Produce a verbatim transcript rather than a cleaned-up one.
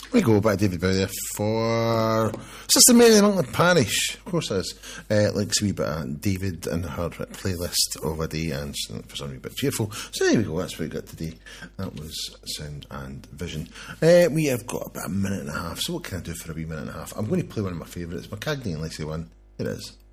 We go back to David Bowie there for Sister Mary in Monkland Parish. Of course, it is. Uh, likes a wee bit of David and her playlist of a day, and for some wee bit cheerful. So there we go. That's what we got today. That was Sound and Vision. Uh, we have got about a minute and a half. So what can I do for a wee minute and a half? I'm going to play one of my favourites, McCagney and Lacey one. It is.